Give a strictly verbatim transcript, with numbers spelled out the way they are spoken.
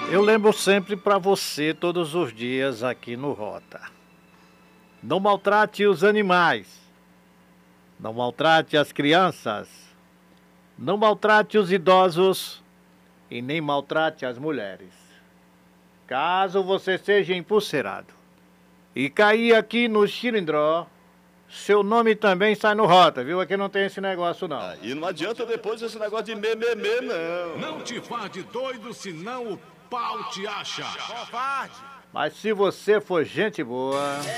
Eu lembro sempre para você todos os dias aqui no Rota. Não maltrate os animais. Não maltrate as crianças. Não maltrate os idosos e nem maltrate as mulheres. Caso você seja empulcerado e cair aqui no Xilindró, seu nome também sai no Rota, viu? Aqui não tem esse negócio, não. Ah, e não adianta depois esse negócio de mememê, não. Não te faz de doido, senão o pau te acha. Covarde! Mas se você for gente boa...